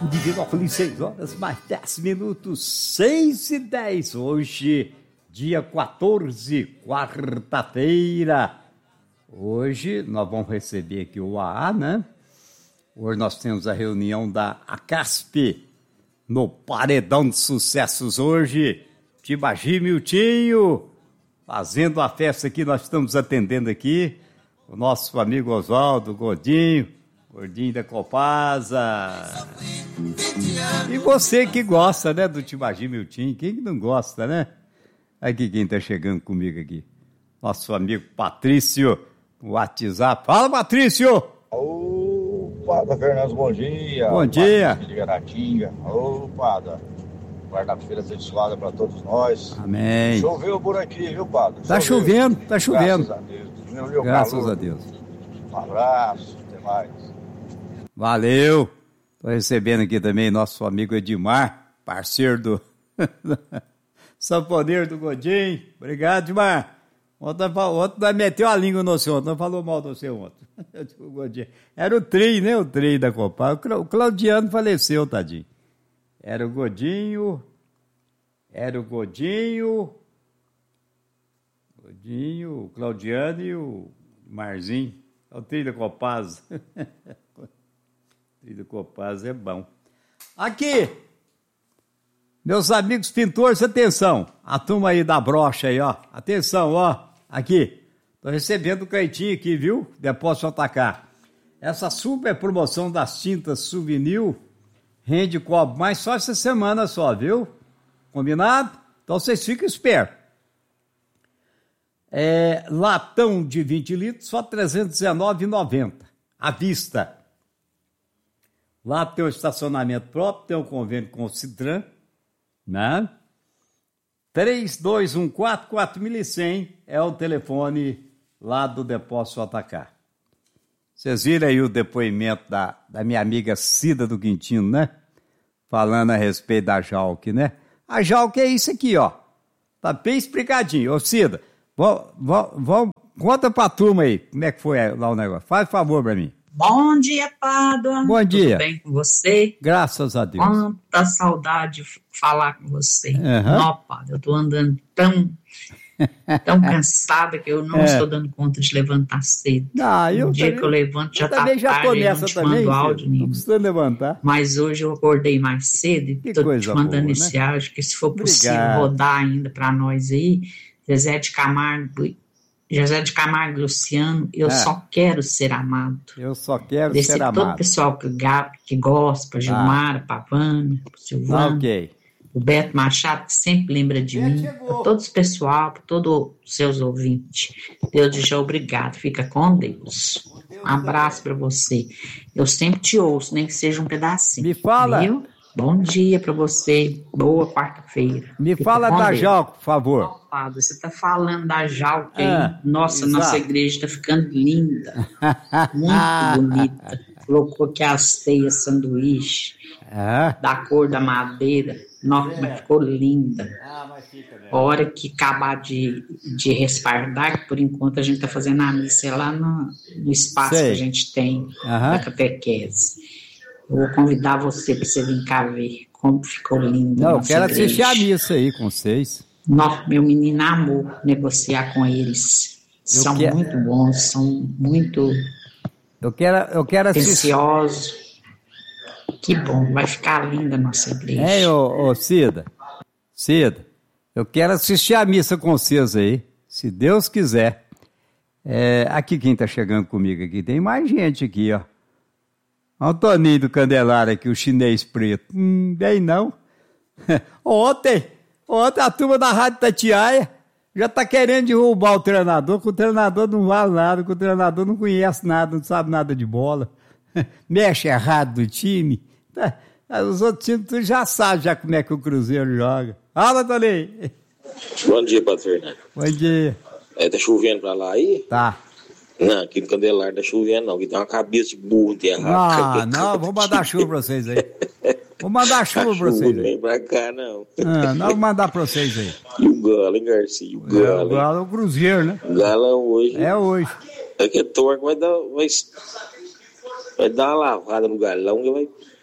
Indivinópolis, 6 horas mais 10 minutos, 6:10. Hoje, dia 14, quarta-feira. Hoje nós vamos receber aqui o AA, né? Hoje nós temos a reunião da ACASP no Paredão de Sucessos. Hoje, Tibagi Miltinho fazendo a festa aqui. Nós estamos atendendo aqui o nosso amigo Oswaldo Gordinho da Copasa. E você que gosta, né, do Tibagi Miltinho, quem que não gosta, né? Aqui quem tá chegando comigo aqui, nosso amigo Patrício, o WhatsApp. Fala, Patrício! Ô, Padre Fernandes, bom dia. Bom dia. De Garatinga. Ô, Padre, quarta-feira abençoada para todos nós. Amém. Choveu por aqui, viu, Padre? Tá chovendo. Graças a Deus. Graças a Deus. Um abraço, até mais. Valeu. Tô recebendo aqui também nosso amigo Edmar, parceiro do sanfoneiro do Godinho. Obrigado, Edmar. Ontem meteu a língua no seu ontem, não falou mal do seu ontem. Era o Tri, né? O Tri da Copa. O Claudiano faleceu, tadinho. Era o Godinho, o Claudiano e o Marzinho. É o Tri da Copasa. O Tri da Copasa é bom. Aqui, meus amigos pintores, atenção. A turma aí da brocha aí, ó. Atenção, ó. Aqui. Tô recebendo o cantinho aqui, viu? Depósito Atacar. Essa super promoção das tintas Souvenir rende cobre mais só essa semana só, viu? Combinado? Então vocês ficam espertos. Latão de 20 litros, só R$ 319,90. À vista. Lá tem o estacionamento próprio, tem um convênio com o Citran, né? 3214-4100 é o telefone lá do Depósito Atacar. Vocês viram aí o depoimento da minha amiga Cida do Quintino, né? Falando a respeito da Jalk, né? A Jalk é isso aqui, ó. Tá bem explicadinho. Ô, Cida, conta pra turma aí como é que foi lá o negócio. Faz favor pra mim. Bom dia, Pádua. Bom dia. Tudo bem com você? Graças a Deus. Quanta saudade de falar com você. Uhum. Não, Pádua, eu tô andando tão cansada que eu não estou dando conta de levantar cedo. Um dia que eu levanto já tá tarde, eu não te mando áudio nenhum. Não precisa levantar. Mas hoje eu acordei mais cedo e tô te mandando boa, esse né? áudio, que se for possível rodar ainda para nós aí, Zezé de Camargo e Luciano, eu só quero ser amado. Eu só quero Desse ser amado. todo o pessoal que gosta, Gilmara, Pavana, Silvano, o Beto Machado, que sempre lembra de mim, para todo esse pessoal, para todos os seus ouvintes. Deus deseja obrigado, fica com Deus. Um abraço para você. Eu sempre te ouço, nem que seja um pedacinho. Me fala. Viu? Bom dia para você, boa quarta-feira. Me fala da Jalco, por favor. Padre, você está falando da Jalco aí. Nossa igreja está ficando linda. Muito bonita. Colocou aqui as teias sanduíche, da cor da madeira. Nossa, mas ficou linda. A hora que acabar de respaldar, que por enquanto a gente está fazendo a missa lá no espaço que a gente tem da catequese. Eu vou convidar você para você vir cá ver como ficou lindo. Não, eu quero assistir a missa aí com vocês. Nossa, meu menino amou negociar com eles. São muito bons, são muito eu quero assistir. preciosos. Que bom, vai ficar linda a nossa igreja. Ô Cida, eu quero assistir a missa com vocês aí, se Deus quiser. Aqui quem tá chegando comigo aqui, tem mais gente aqui, ó. Antoninho do Candelário aqui, o chinês preto. Bem não. Ontem a turma da Rádio Tatiaia já tá querendo derrubar o treinador, que o treinador não vale nada, que o treinador não conhece nada, não sabe nada de bola. Mexe errado do time. Os outros times tu já sabem já como é que o Cruzeiro joga. Fala, Toninho. Bom dia, Padre Fernando. Bom dia. Tá chovendo pra lá aí? Tá. Não, aqui no Candelário tá chovendo não, aqui tem uma cabeça de burro enterrado. Não, vou mandar chuva pra vocês aí. Vou mandar chuva pra vocês aí. Não vem pra cá, não. Não, vou mandar pra vocês aí. E o Galo, hein, Garcia? O Galo é o Cruzeiro, né? O Galo é hoje. É hoje. Aqui é torque, vai dar uma lavada no galão que vai...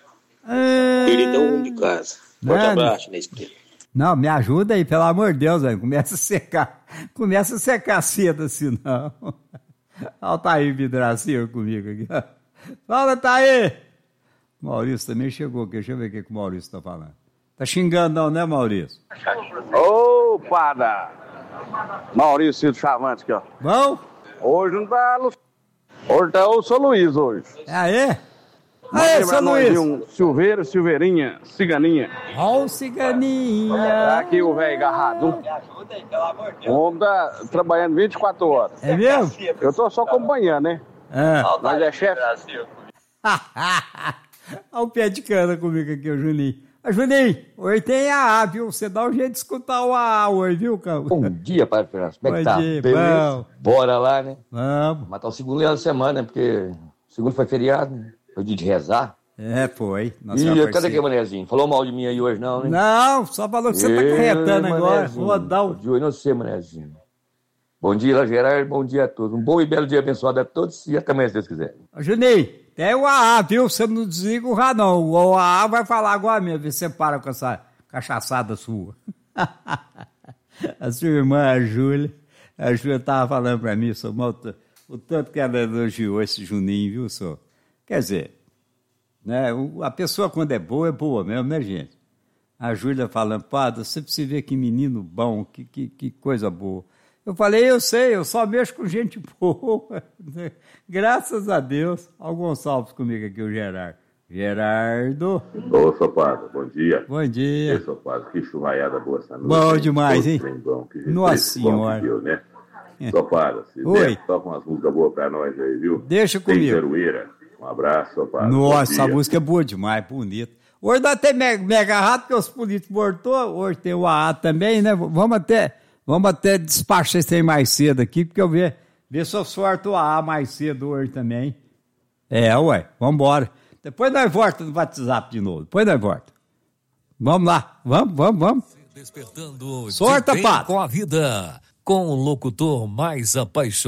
Perdi até o rumo de casa. Forte abraço, Nespresso. Não, me ajuda aí, pelo amor de Deus, velho. Começa a secar cedo assim, não. Olha o Taí Vidracinho comigo aqui. Fala, Taí! Maurício também chegou aqui, deixa eu ver o que o Maurício tá falando. Tá xingando não, né, Maurício? Ô, Pada! Maurício Chavante aqui, ó. Bom? Hoje não tá... Hoje tá o São Luís, hoje. Aê? Aê, São Luís! Um Silveiro, Silveirinha, Ciganinha. Ó, Ciganinha! Tá aqui o velho agarrado. O homem tá trabalhando 24 horas. É mesmo? Eu tô só acompanhando, né? Mas é chefe. Olha o pé de cana comigo aqui, o Juninho. Juninho, hoje tem AA, viu? Você dá um jeito de escutar o AA hoje, viu, cara? Bom dia, Padre Fernando. Como é que tá? Bom dia, beleza? bom. Bora lá, né? Vamos. Matar o segundo leão da semana, né? Porque o segundo foi feriado, né? Foi dia de rezar. Foi. E cadê que manezinho? Falou mal de mim aí hoje não, né? Não, só falou que você tá carretando agora. Vou dar o... De hoje não sei, manezinho. Bom dia, Gerardo. Bom dia a todos. Um bom e belo dia abençoado a todos e até amanhã, se Deus quiser. Juninho, tem o AA, viu? Você não desliga o RA, não. O AA vai falar agora mesmo, ver se você para com essa cachaçada sua. A sua irmã, a Júlia tava falando pra mim sobre o tanto que ela elogiou esse Juninho, viu, senhor? Quer dizer, né, a pessoa quando é boa mesmo, né, gente? A Júlia falando, Padre, você precisa ver que menino bom, que coisa boa. Eu falei, eu sei, eu só mexo com gente boa. Graças a Deus. Olha o Gonçalves comigo aqui, o Gerardo. Gerardo. Ô, seu padre, bom dia. Bom dia. Ô, seu padre, que churraiada boa essa noite. Bom demais, hein? Bom, Nossa Senhora. Deu, né? Seu padre, se der, toca umas músicas boas pra nós aí, viu? Deixa comigo. Tem Zeruíra. Um abraço, seu padre. Nossa, essa música é boa demais, bonita. Hoje nós temos mega rato, que os políticos voltou. Hoje tem o AA também, né? Vamos até despachar esse aí mais cedo aqui, porque eu ver se eu sorto o AA mais cedo hoje também. Vambora. Depois nós voltamos no WhatsApp de novo. Depois nós voltamos. Vamos lá. Vamos. Despertando Sorta, Pato. com a vida, com o locutor mais apaixonado.